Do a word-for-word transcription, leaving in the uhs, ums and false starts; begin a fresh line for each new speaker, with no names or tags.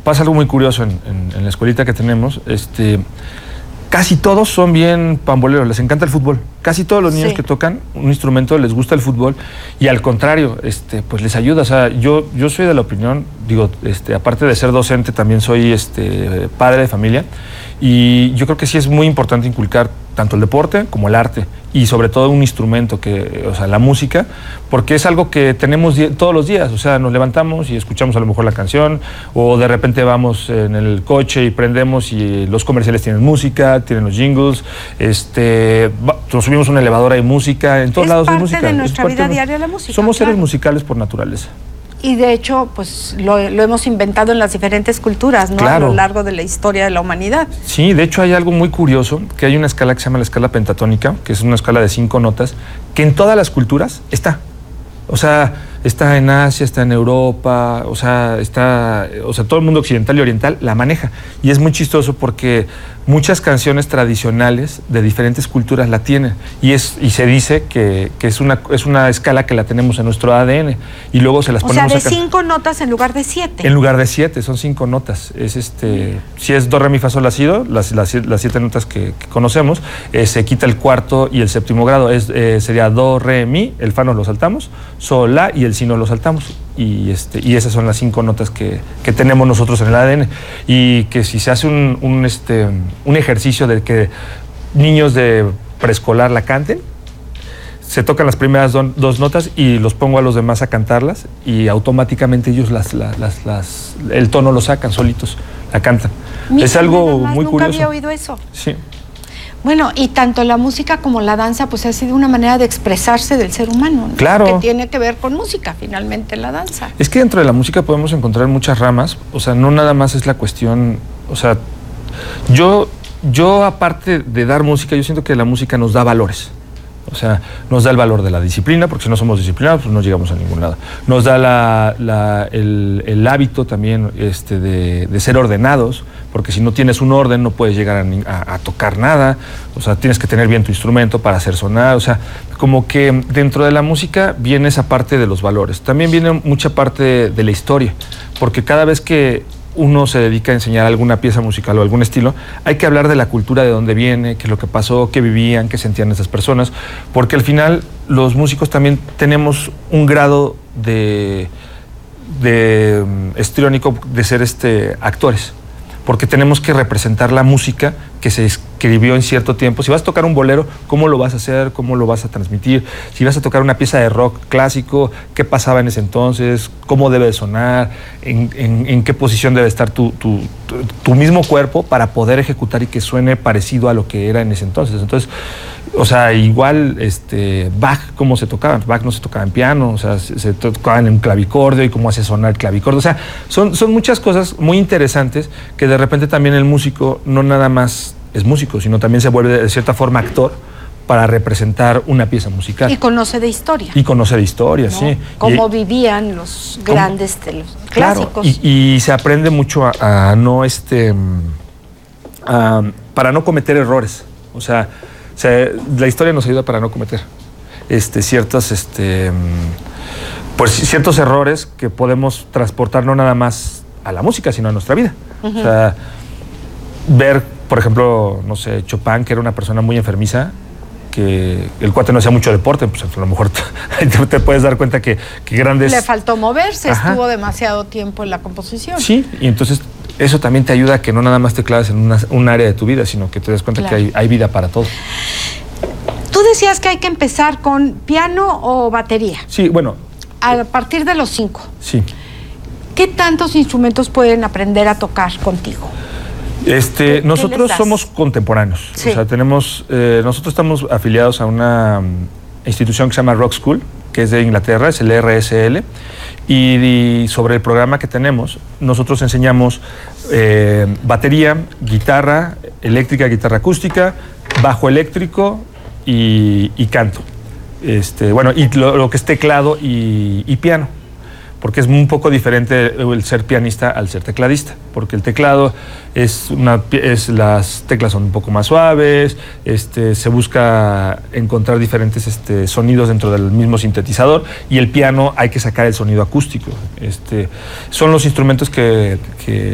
pasa algo muy curioso en, en, en la escuelita que tenemos. Este, casi todos son bien pamboleros, les encanta el fútbol. Casi todos los niños sí. que tocan un instrumento les gusta el fútbol y al contrario, este, pues les ayuda. O sea, yo, yo soy de la opinión, digo, este, aparte de ser docente, también soy este, padre de familia y yo creo que sí es muy importante inculcar tanto el deporte como el arte y sobre todo un instrumento, que, o sea, la música, porque es algo que tenemos todos los días. O sea, nos levantamos y escuchamos a lo mejor la canción o de repente vamos en el coche y prendemos y los comerciales tienen música, tienen los jingles, este, nos subimos a una elevadora y música, en todos
es
lados hay
música.
música.
Es parte de nuestra
parte
vida
de...
diaria la música.
Somos
claro.
seres musicales por naturaleza.
Y de hecho, pues lo, lo hemos inventado en las diferentes culturas, ¿no?
Claro.
A lo largo de la historia de la humanidad.
Sí, de hecho hay algo muy curioso, que hay una escala que se llama la escala pentatónica, que es una escala de cinco notas, que en todas las culturas está. O sea, está en Asia, está en Europa, o sea, está, o sea, todo el mundo occidental y oriental la maneja. Y es muy chistoso porque muchas canciones tradicionales de diferentes culturas la tienen. Y es y se dice que, que es, una, es una escala que la tenemos en nuestro A D N. Y luego se las
o
ponemos
sea, de
acá.
cinco notas en lugar de siete.
En lugar de siete, son cinco notas. Es este, si es do, re, mi, fa, sol, la, si, do, las, las, las siete notas que, que conocemos, eh, se quita el cuarto y el séptimo grado. Es, eh, sería do, re, mi, el fa nos lo saltamos, sol, la y el si nos lo saltamos. Y, este, y esas son las cinco notas que, que tenemos nosotros en el A D N. Y que si se hace un, un, este, un ejercicio de que niños de preescolar la canten, se tocan las primeras do, dos notas y los pongo a los demás a cantarlas y automáticamente ellos las, las, las, las, el tono lo sacan solitos, la cantan.
Mira,
es algo
más,
muy
nunca
curioso.
Había oído eso.
Sí.
Bueno, y tanto la música como la danza, pues ha sido una manera de expresarse del ser humano, ¿no?
Claro.
Que tiene que ver con música, finalmente, la danza.
Es que dentro de la música podemos encontrar muchas ramas, o sea, no nada más es la cuestión, o sea, yo, yo aparte de dar música, yo siento que la música nos da valores. O sea, nos da el valor de la disciplina, porque si no somos disciplinados, pues no llegamos a ningún lado. Nos da la, la, el, el hábito también este, de, de ser ordenados, porque si no tienes un orden no puedes llegar a, a, a tocar nada. O sea, tienes que tener bien tu instrumento para hacer sonar. O sea, como que dentro de la música viene esa parte de los valores. También viene mucha parte de, de la historia, porque cada vez que uno se dedica a enseñar alguna pieza musical o algún estilo, hay que hablar de la cultura, de dónde viene, qué es lo que pasó, qué vivían, qué sentían esas personas, porque al final los músicos también tenemos un grado de, de histriónico de ser este, actores, porque tenemos que representar la música que se escribió en cierto tiempo. Si vas a tocar un bolero, ¿cómo lo vas a hacer? ¿Cómo lo vas a transmitir? Si vas a tocar una pieza de rock clásico, ¿qué pasaba en ese entonces? ¿Cómo debe de sonar? ¿En, en, en qué posición debe estar tu, tu, tu, tu mismo cuerpo para poder ejecutar y que suene parecido a lo que era en ese entonces? Entonces, o sea, igual este, Bach, ¿cómo se tocaba? Bach no se tocaba en piano, o sea, se, se tocaba en un clavicordio y cómo hace sonar el clavicordio. O sea, son, son muchas cosas muy interesantes que de repente también el músico no nada más es músico, sino también se vuelve de cierta forma actor para representar una pieza musical.
Y conoce de historia.
Y conoce de historia, ¿no? Sí.
Cómo
y,
vivían los grandes de los clásicos.
Claro, y, y se aprende mucho a, a no, este, a, para no cometer errores. O sea, o sea, la historia nos ayuda para no cometer este, ciertos, este, pues, ciertos errores que podemos transportar no nada más a la música, sino a nuestra vida. Uh-huh. O sea, ver, por ejemplo, no sé, Chopin, que era una persona muy enfermiza, que el cuate no hacía mucho deporte, pues a lo mejor te, te puedes dar cuenta que, que grandes...
Le faltó moverse, Ajá. estuvo demasiado tiempo en la composición.
Sí, y entonces eso también te ayuda a que no nada más te claves en una, un área de tu vida, sino que te des cuenta claro. que hay, hay vida para todo.
Tú decías que hay que empezar con piano o batería.
Sí, bueno.
A partir de los cinco.
Sí.
¿Qué tantos instrumentos pueden aprender a tocar contigo?
Este, nosotros somos contemporáneos. Sí. O sea, tenemos, eh, nosotros estamos afiliados a una um, institución que se llama Rock School, que es de Inglaterra, es el R S L, y, y sobre el programa que tenemos, nosotros enseñamos eh, batería, guitarra eléctrica, guitarra acústica, bajo eléctrico y, y canto. Este, bueno, y lo, lo que es teclado y, y piano, porque es un poco diferente el ser pianista al ser tecladista, porque el teclado es una, es, las teclas son un poco más suaves, este, se busca encontrar diferentes este, sonidos dentro del mismo sintetizador, y el piano hay que sacar el sonido acústico. Este, son los instrumentos que, que